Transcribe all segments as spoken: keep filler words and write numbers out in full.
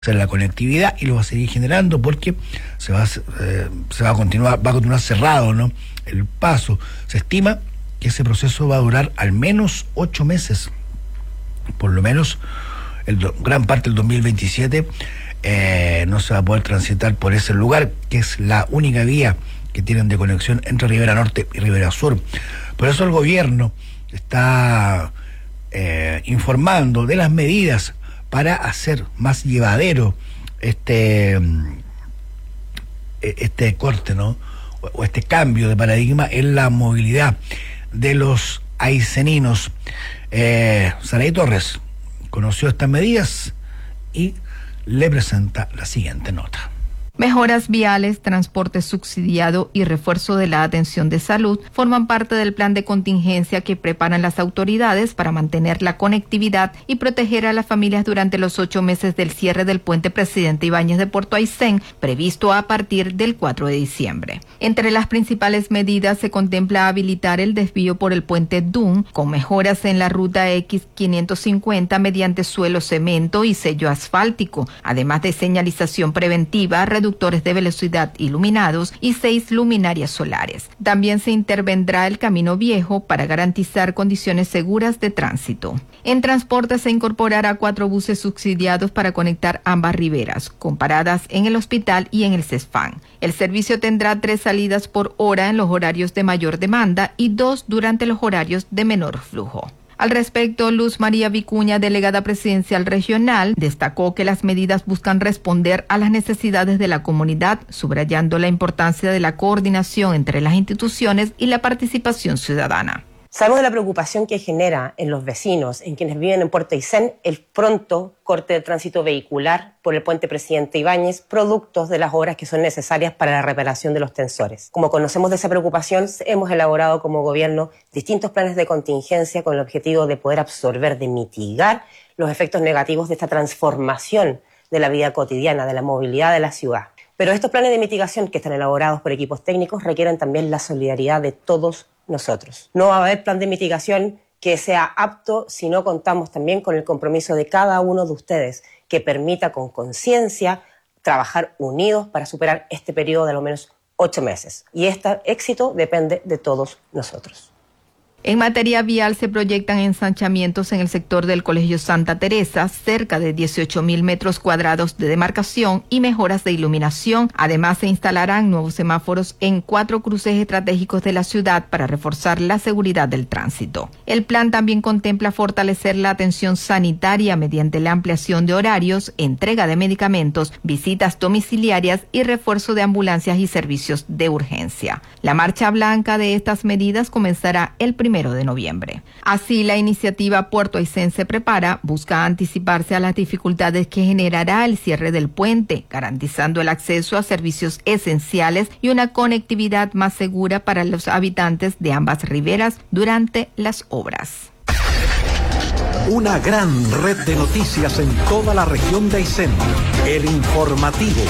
la conectividad y lo va a seguir generando porque se va a, eh, se va a continuar, va a continuar cerrado, ¿no?, el paso. Se estima que ese proceso va a durar al menos ocho meses, por lo menos el do, gran parte del dos mil veintisiete eh, no se va a poder transitar por ese lugar, que es la única vía que tienen de conexión entre Ribera Norte y Ribera Sur. Por eso el gobierno está eh, informando de las medidas para hacer más llevadero este este corte, ¿no?, o este cambio de paradigma en la movilidad de los aiceninos. Eh, Saray Torres conoció estas medidas y le presenta la siguiente nota. Mejoras viales, transporte subsidiado y refuerzo de la atención de salud forman parte del plan de contingencia que preparan las autoridades para mantener la conectividad y proteger a las familias durante los ocho meses del cierre del puente Presidente Ibáñez de Puerto Aysén, previsto a partir del cuatro de diciembre. Entre las principales medidas se contempla habilitar el desvío por el puente Dun, con mejoras en la ruta X quinientos cincuenta mediante suelo cemento y sello asfáltico, además de señalización preventiva, reductores de velocidad iluminados y seis luminarias solares. También se intervendrá el Camino Viejo para garantizar condiciones seguras de tránsito. En transporte se incorporará cuatro buses subsidiados para conectar ambas riberas, con paradas en el hospital y en el CESFAN. El servicio tendrá tres salidas por hora en los horarios de mayor demanda y dos durante los horarios de menor flujo. Al respecto, Luz María Vicuña, delegada presidencial regional, destacó que las medidas buscan responder a las necesidades de la comunidad, subrayando la importancia de la coordinación entre las instituciones y la participación ciudadana. Sabemos de la preocupación que genera en los vecinos, en quienes viven en Puerto Aysén, el pronto corte de tránsito vehicular por el puente Presidente Ibáñez, productos de las obras que son necesarias para la reparación de los tensores. Como conocemos de esa preocupación, hemos elaborado como gobierno distintos planes de contingencia con el objetivo de poder absorber, de mitigar los efectos negativos de esta transformación de la vida cotidiana, de la movilidad de la ciudad. Pero estos planes de mitigación que están elaborados por equipos técnicos requieren también la solidaridad de todos nosotros. No va a haber plan de mitigación que sea apto si no contamos también con el compromiso de cada uno de ustedes, que permita con conciencia trabajar unidos para superar este periodo de al menos ocho meses. Y este éxito depende de todos nosotros. En materia vial se proyectan ensanchamientos en el sector del Colegio Santa Teresa, cerca de dieciocho mil metros cuadrados de demarcación y mejoras de iluminación. Además, se instalarán nuevos semáforos en cuatro cruces estratégicos de la ciudad para reforzar la seguridad del tránsito. El plan también contempla fortalecer la atención sanitaria mediante la ampliación de horarios, entrega de medicamentos, visitas domiciliarias y refuerzo de ambulancias y servicios de urgencia. La marcha blanca de estas medidas comenzará el primero de noviembre. Así, la iniciativa Puerto Aysén se prepara busca anticiparse a las dificultades que generará el cierre del puente, garantizando el acceso a servicios esenciales y una conectividad más segura para los habitantes de ambas riberas durante las obras. Una gran red de noticias en toda la región de Aysén. El Informativo.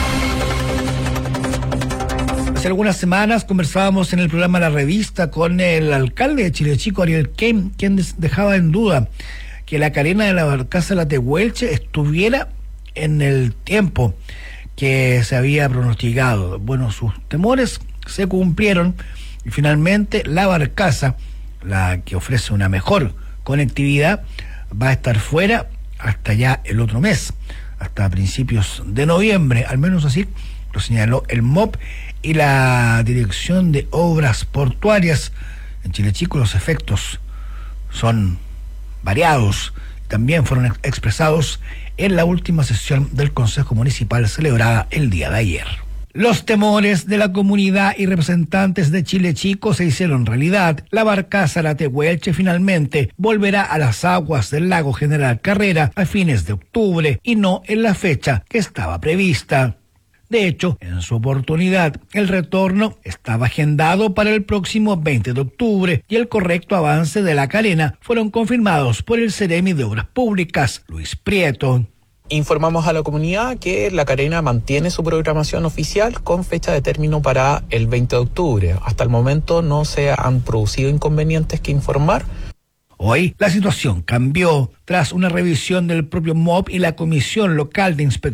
Hace algunas semanas conversábamos en el programa La Revista con el alcalde de Chilechico, Ariel Kane, quien dejaba en duda que la carena de la barcaza La Tehuelche estuviera en el tiempo que se había pronosticado. Bueno, sus temores se cumplieron y finalmente la barcaza, la que ofrece una mejor conectividad, va a estar fuera hasta ya el otro mes, hasta principios de noviembre, al menos así lo señaló el M O P y la Dirección de Obras Portuarias. En Chilechico los efectos son variados, también fueron ex- expresados en la última sesión del Consejo Municipal celebrada el día de ayer. Los temores de la comunidad y representantes de Chilechico se hicieron realidad. La barcaza La Tehuelche finalmente volverá a las aguas del lago General Carrera a fines de octubre y no en la fecha que estaba prevista. De hecho, en su oportunidad, el retorno estaba agendado para el próximo veinte de octubre y el correcto avance de la carena fueron confirmados por el Ceremi de Obras Públicas, Luis Prieto. Informamos a la comunidad que la carena mantiene su programación oficial con fecha de término para el veinte de octubre. Hasta el momento no se han producido inconvenientes que informar. Hoy la situación cambió tras una revisión del propio M O B y la Comisión Local de Inspección